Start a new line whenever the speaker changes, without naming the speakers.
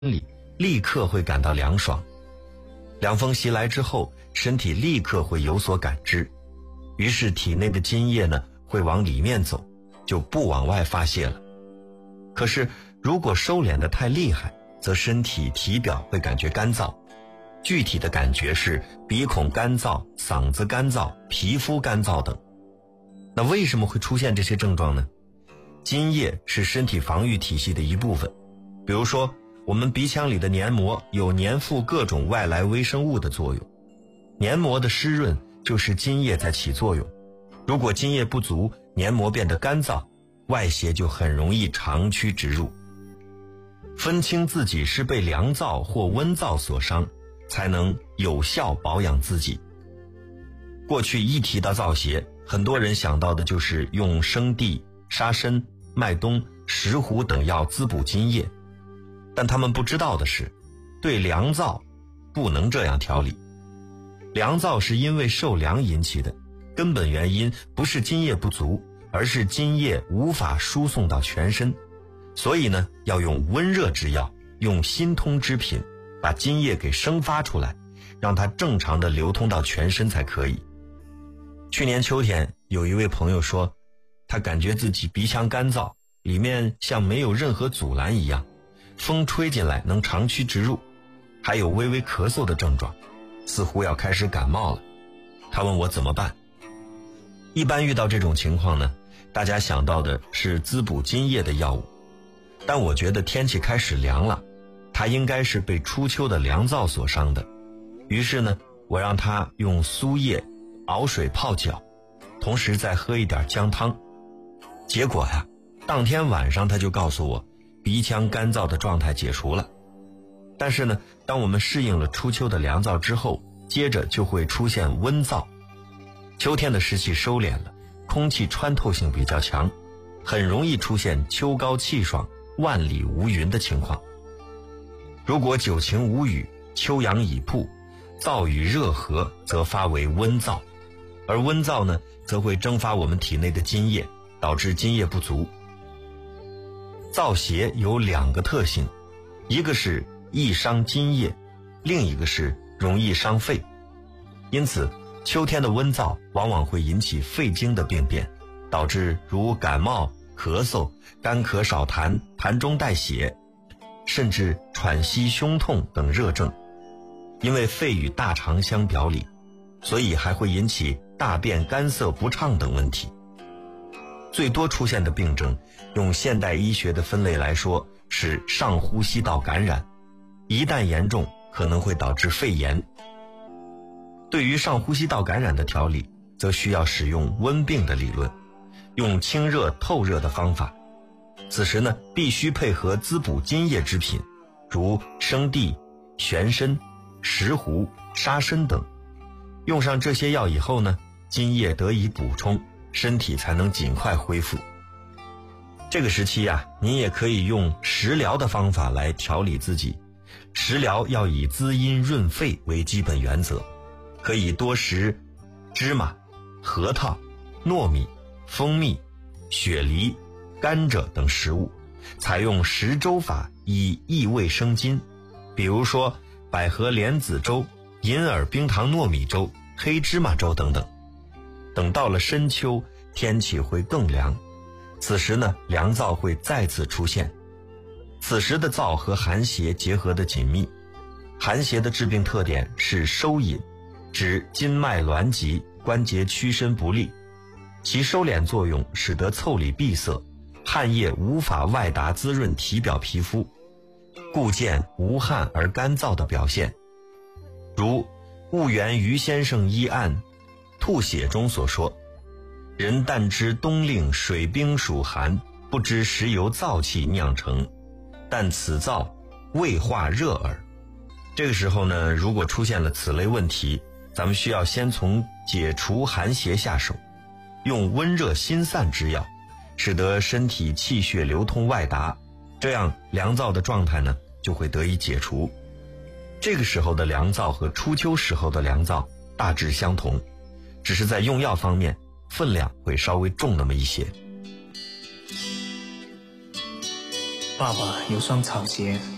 里，立刻会感到凉爽。凉风袭来之后，身体立刻会有所感知，于是体内的津液呢会往里面走，就不往外发泄了。可是如果收敛得太厉害，则身体体表会感觉干燥，具体的感觉是鼻孔干燥、嗓子干燥、皮肤干燥等。那为什么会出现这些症状呢？津液是身体防御体系的一部分，比如说我们鼻腔里的黏膜有粘附各种外来微生物的作用，黏膜的湿润就是津液在起作用。如果津液不足，黏膜变得干燥，外邪就很容易长驱直入。分清自己是被凉燥或温燥所伤，才能有效保养自己。过去一提到燥邪，很多人想到的就是用生地、沙参、麦冬、石斛等药滋补津液，但他们不知道的是，对凉燥不能这样调理。凉燥是因为受凉引起的，根本原因不是津液不足，而是津液无法输送到全身。所以呢，要用温热之药，用心通之品，把津液给生发出来，让它正常的流通到全身才可以。去年秋天，有一位朋友说，他感觉自己鼻腔干燥，里面像没有任何阻拦一样，风吹进来能长驱直入，还有微微咳嗽的症状，似乎要开始感冒了。他问我怎么办。一般遇到这种情况呢，大家想到的是滋补津液的药物，但我觉得天气开始凉了，他应该是被初秋的凉燥所伤的。于是呢，我让他用苏叶熬水泡脚，同时再喝一点姜汤。结果呀，当天晚上他就告诉我，鼻腔干燥的状态解除了。但是呢，当我们适应了初秋的凉燥之后，接着就会出现温燥。秋天的湿气收敛了，空气穿透性比较强，很容易出现秋高气爽、万里无云的情况。如果久晴无雨，秋阳已曝，燥与热合，则发为温燥，而温燥呢，则会蒸发我们体内的津液，导致津液不足。燥邪有两个特性，一个是易伤津液，另一个是容易伤肺。因此秋天的温燥往往会引起肺经的病变，导致如感冒、咳嗽、干咳少痰、痰中带血，甚至喘息、胸痛等热症。因为肺与大肠相表里，所以还会引起大便干涩不畅等问题。最多出现的病症，用现代医学的分类来说，是上呼吸道感染，一旦严重可能会导致肺炎。对于上呼吸道感染的调理，则需要使用温病的理论，用清热透热的方法。此时呢，必须配合滋补津液之品，如生地、玄参、石斛、沙参等。用上这些药以后呢，津液得以补充，身体才能尽快恢复。这个时期啊，您也可以用食疗的方法来调理自己。食疗要以滋阴润肺为基本原则，可以多食芝麻、核桃、糯米、蜂蜜、雪梨、甘蔗等食物，采用食粥法以益胃生津，比如说百合莲子粥、银耳冰糖糯米粥、黑芝麻粥等等。等到了深秋，天气会更凉，此时呢，凉燥会再次出现。此时的燥和寒邪结合得紧密，寒邪的致病特点是收引，指筋脉挛急，关节屈伸不利，其收敛作用使得腠理闭塞，汗液无法外达滋润体表皮肤，故见无汗而干燥的表现。如婺源于先生医案吐血中所说，人但知冬令水冰暑寒，不知时由燥气酿成，但此燥未化热耳。这个时候呢，如果出现了此类问题，咱们需要先从解除寒邪下手，用温热心散之药，使得身体气血流通外达，这样凉燥的状态呢就会得以解除。这个时候的凉燥和初秋时候的凉燥大致相同，只是在用药方面分量会稍微重那么一些。
爸爸有双草鞋，